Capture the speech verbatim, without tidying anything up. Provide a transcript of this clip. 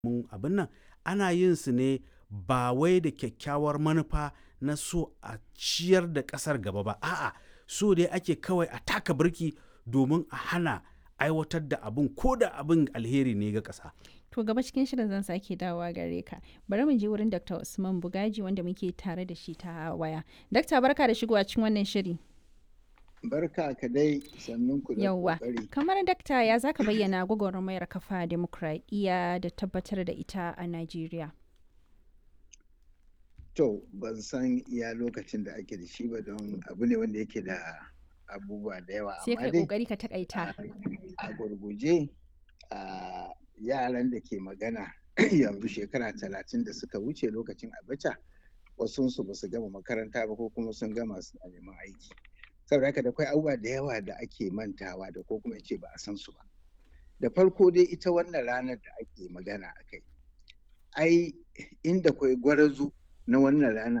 mun abin nan ana yin su ne ba wai da kyakkyawar manufa na so a ciyar da ƙasar gaba ba, a'a so dai ake kawai a taka birki domin a hana aiwatar da abin ko da abin alheri ne ga ƙasa. To gaba cikin shirin zan sake dawowa gare ka. Bari mu je wurin Doctor Usman Bugaji wanda muke tare da shi ta waya. Dakta barka da shigowa cikin wannan shiri. Barka ka dai sannun ku da Yawwa. kokari. Kamar dakta ya zaka bayyana gwagwarmayar kafa demokradiyya da tabbatar da ita a Najeriya. To ban san iya lokacin da ake da shi ba don abu ne wanda yake da abubuwa da yawa. Sai Amma kai dai kokari ka takaita. a gurguje a yaran da ke magana yanzu shekara talatin da suka wuce lokacin Abacha wasu su ba su gama makaranta ba ko kuma sun gama su neman aiki. Saboda haka da akwai abubuwa da yawa da ake mantawa da ko kuma ce ba a san su ba. Da farko dai ita wannan ranar da ake magana a kai. Ai inda kwai gwarazu na wannan rana